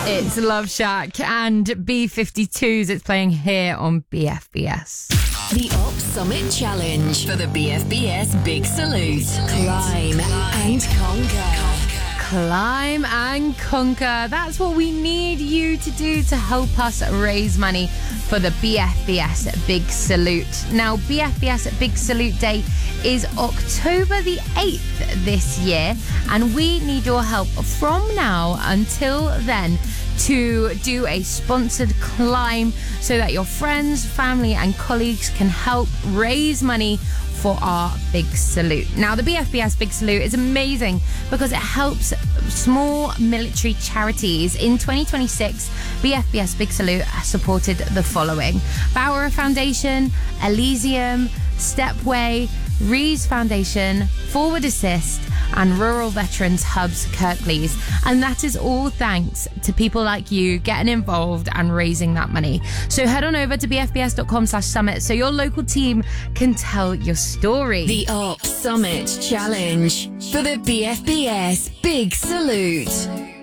It's Love Shack and B-52s. It's playing here on BFBS. The Op Summit Challenge for the BFBS Big Salute. Climb and conquer. Climb and conquer. That's what we need you to do to help us raise money for the BFBS Big Salute. Now, BFBS Big Salute Day is October the 8th this year, and we need your help from now until then to do a sponsored climb so that your friends, family and colleagues can help raise money for our Big Salute. Now, the BFBS Big Salute is amazing because it helps small military charities. In 2026, BFBS Big Salute supported the following: Bauer Foundation, Elysium, Stepway, Rees Foundation, Forward Assist, and Rural Veterans Hubs Kirklees. And that is all thanks to people like you getting involved and raising that money. So head on over to bfbs.com/summit so your local team can tell your story. The Op Summit Challenge for the BFBS Big Salute.